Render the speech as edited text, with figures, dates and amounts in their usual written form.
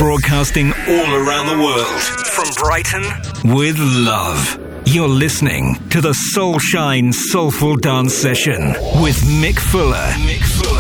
Broadcasting all around the world. From Brighton, with love. You're listening to the Soul Shine Soulful Dance Session with Mick Fuller.